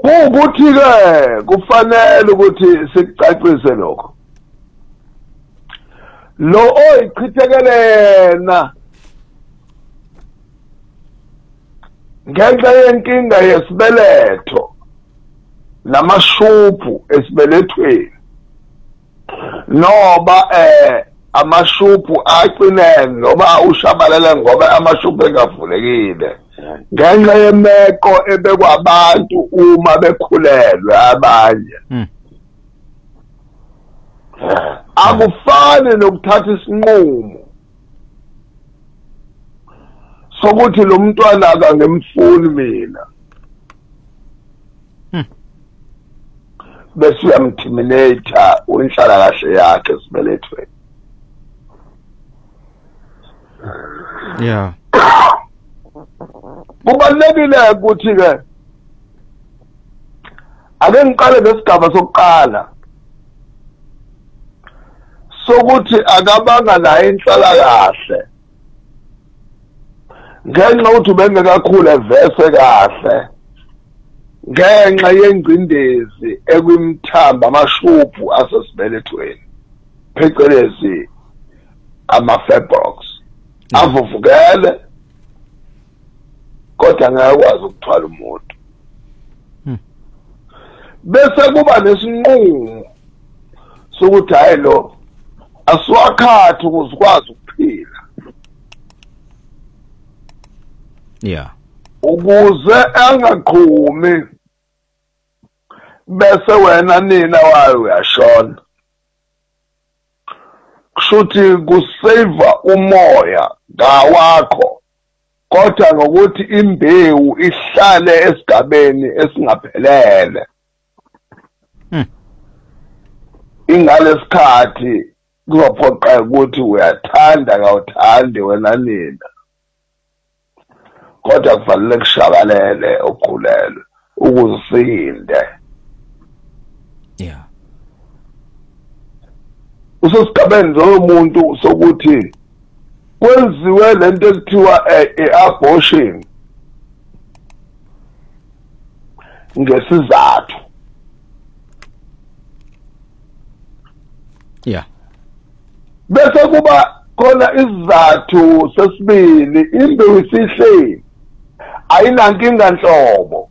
Kuwukuthi ke kufanele ukuthi sikucacise lokho. Lo oyichithekelena ngenxa yenkinga yesibeletho namashuphu esibelethweni noma amashuphu aqinene noma ushabalala ngoba amashuphu engavulekile ngenxa yemeko ebekwabantu uma bekhulelwe abanye akufani nokuthatha isinqumo sokuthi lo mntwana akangemfuni mina bese uyamterminate inhlala kahle yakhe esibelethweni. Yeah. Kubalulekile ukuthi ke ake ngiqale ngesigaba sokuqala sokuthi akabanga nayo inhlala kahle ngenxa ukuthi ubengekakhulu evese kahle ngenxa yengcindezi ekwimthamba amashuphu asesibelethweni phecelezi ama-fibroids avuvukele kodwa ngiyakwazi ukuthwala umuntu bese kuba nesinqumo sokuthi hayi lo asiwakhathi ukuze ukwazi ukuphila. Yeah. Ukuze angaqhumi bese wena nina wayo uyashona. Kushuthi kusave umoya ngawakho kodwa ngokuthi imbewu ihlale esigabeni esingaphelele. Ingalesikhathi kuzophoqa ukuthi uyathanda kawuthandi wena nina kodwa kufanele kushabalele okhulelwe ukuzisinde. Yeah. Usesigabeni zomuntu sokuthi kwenziwe lento ekuthiwa abortion ngesizathu. Yeah. Bese kuba khona isizathu sesibili imbewu isihleli ayinankinga nhlobo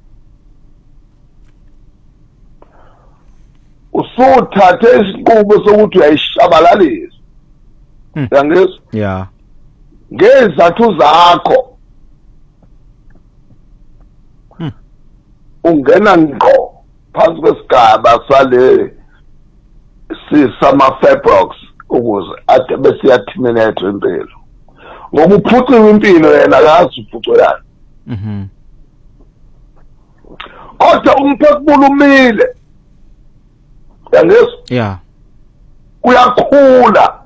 usuthathe isinqumo sokuthi uyayishabalalisa. Yangizwa? Yeah. Ngezathu zakho ungena ngqo phansi kwesigaba sale sama-fibroids ukuze ade bese yaterminate impilo ngoba uphuciwe impilo yena akazi uphuculana. Kodwa umphefumulo umile. Yangizwa? Yeah. Uyakhula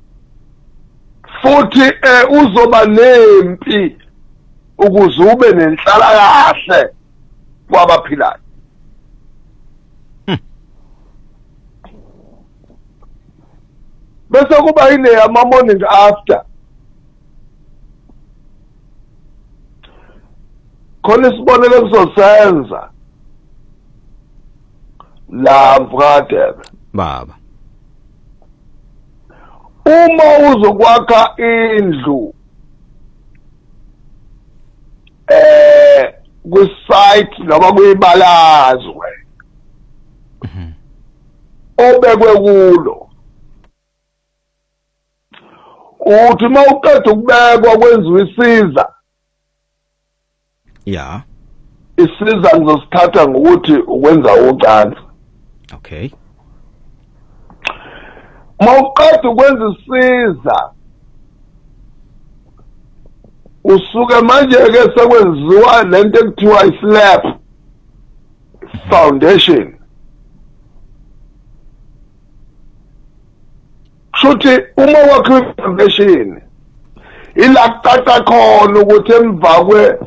futhi uzoba nempi ukuze ube nenhlala kahle kwabaphilayo. Bese kuba yile ama morning after khona isibonelo kuzosenza la mfradebe baba uma uzokwakha indlu kwisite noma kuyibalazwe obekwe kulo uthi mawuqeda ukubekwa kwenziwa isiza. Yeah. Isiza ngizosithatha ngokuthi ukwenza ucansi. Okay. Mawuqeda ukwenza isiza usuke manje ke sekwenziwa lento ekuthiwa islab foundation. Kushuthi uma wakhe foundation ila kucaca khona ukuthi emva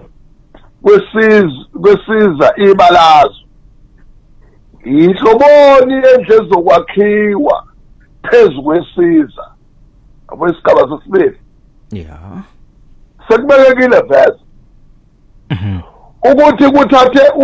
kwesiza ibalazo inhloboni endle zokwakhiwa phezu kwesiza abesigaba sesibili. Yeah. Sekubekekile vese ukuthi kuthathe